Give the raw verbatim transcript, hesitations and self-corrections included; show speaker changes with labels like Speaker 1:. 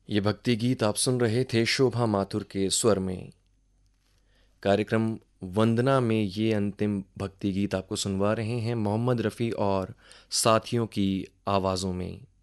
Speaker 1: ये भक्ति गीत आप सुन रहे थे शोभा माथुर के स्वर में। कार्यक्रम वंदना में ये अंतिम भक्ति गीत आपको सुनवा रहे हैं मोहम्मद रफ़ी और साथियों की आवाज़ों में।